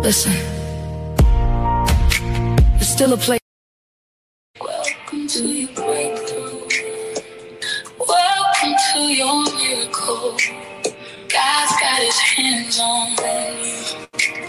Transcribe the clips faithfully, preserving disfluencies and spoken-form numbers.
Listen, there's still a place. Welcome to your breakthrough. Welcome to your miracle. God's got his hands on you.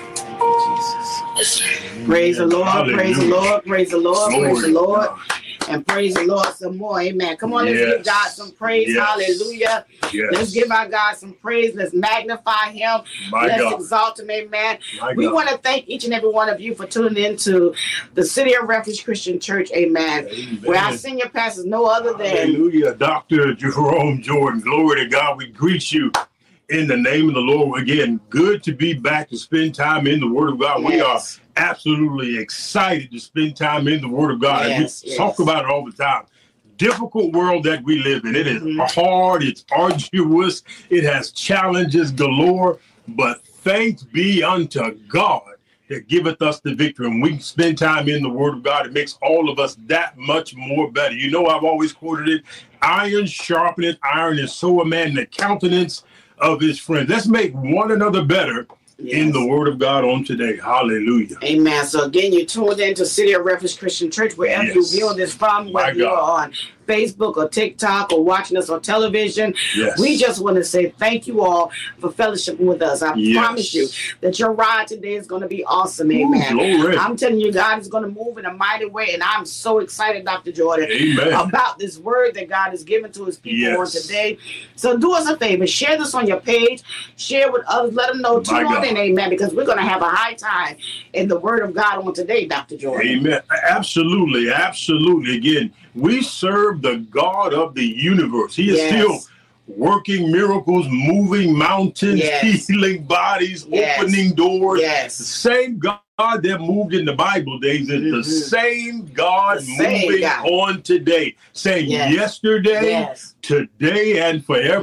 Listen. Praise the Lord, Hallelujah. praise the Lord, praise the Lord, Glory praise the to Lord. God. And praise the Lord some more. Amen. Come on, let's Yes. give God some praise. Yes. Hallelujah. Yes. Let's give our God some praise. Let's magnify him. My Let's God. exalt him. Amen. My We God. want to thank each and every one of you for tuning in to the City of Refuge Christian Church. Amen. Amen. Where our senior pastor is no other than Hallelujah. Doctor Jerome Jordan. Glory to God. We greet you in the name of the Lord. Again, good to be back to spend time in the Word of God. We are Yes. absolutely excited to spend time in the Word of God. And Yes, we yes. talk about it all the time. Difficult world that we live in. It is Mhm. hard. It's arduous. It has challenges galore. But thanks be unto God that giveth us the victory. And we can spend time in the Word of God. It makes all of us that much more better. You know, I've always quoted it. Iron sharpeneth iron, and so a man in the countenance of his friend. Let's make one another better in Yes. the Word of God on today. Hallelujah. Amen. So again, you're tuned in to City of Refuge Christian Church, wherever Yes. you view this from, My whether you're God. on Facebook or TikTok or watching us on television. Yes. We just want to say thank you all for fellowshipping with us. I Yes. promise you that your ride today is going to be awesome. Amen. Ooh, glory. I'm telling you, God is going to move in a mighty way, and I'm so excited, Doctor Jordan, Amen. about this word that God has given to his people Yes. on today. So do us a favor, share this on your page, share with others, let them know, My tune on God. in, amen, because we're going to have a high time in the word of God on today, Doctor Jordan. Amen. Absolutely. Absolutely. Again, we serve the God of the universe. He is Yes. still working miracles, moving mountains, Yes. healing bodies, Yes. opening doors. Yes. The same God that moved in the Bible days is Mhm. the same God The same moving God. on today. Saying Yes. yesterday, Yes. today, and forever.